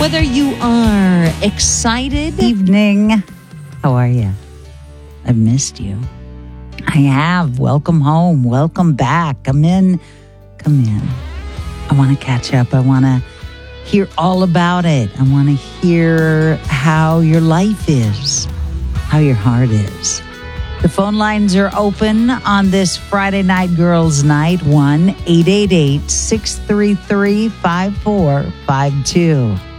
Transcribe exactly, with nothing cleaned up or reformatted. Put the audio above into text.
Whether you are excited, Evening. How are you? I've missed you. I have. Welcome home. Welcome back. Come in. Come in. I want to catch up. I want to hear all about it. I want to hear how your life is, how your heart is. The phone lines are open on this Friday night girls' night. one eight eight eight, six three three, five four five two.